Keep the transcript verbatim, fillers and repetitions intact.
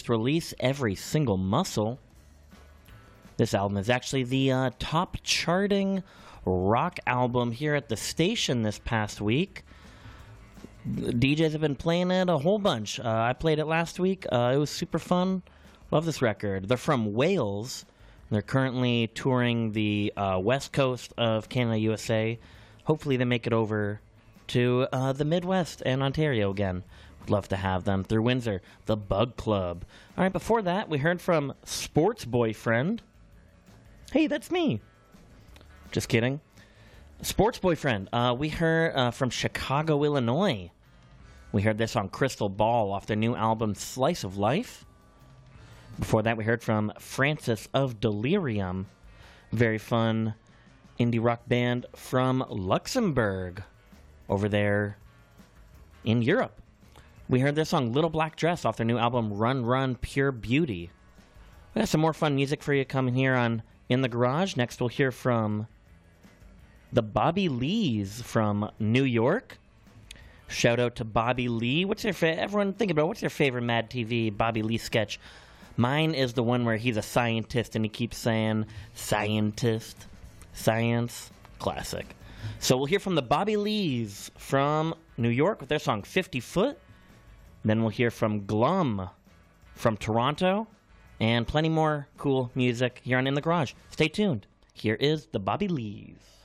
latest release, Every Single Muscle. This album is actually the uh, top charting rock album here at the station this past week. D Js have been playing it a whole bunch. Uh, I played it last week. Uh, it was super fun. Love this record. They're from Wales. They're currently touring the uh, west coast of Canada, U S A. Hopefully they make it over to uh, the Midwest and Ontario again. Would love to have them through Windsor. The Bug Club. All right, before that, we heard from Sports Boyfriend. Hey, that's me. Just kidding. Sports Boyfriend. Uh, we heard uh, from Chicago, Illinois. We heard this on Crystal Ball off their new album, Slice of Life. Before that, we heard from Francis of Delirium. Very fun indie rock band from Luxembourg over there in Europe. We heard their song Little Black Dress off their new album Run Run Pure Beauty. We got some more fun music for you coming here on In the Garage. Next we'll hear from the Bobby Lees from New York. Shout out to Bobby Lee. What's your fa- everyone think about what's your favorite Mad T V Bobby Lee sketch? Mine is the one where he's a scientist and he keeps saying scientist, science, classic. So we'll hear from the Bobby Lees from New York with their song fifty foot. Then we'll hear from Glum from Toronto and plenty more cool music here on In the Garage. Stay tuned. Here is the Bobby Lees.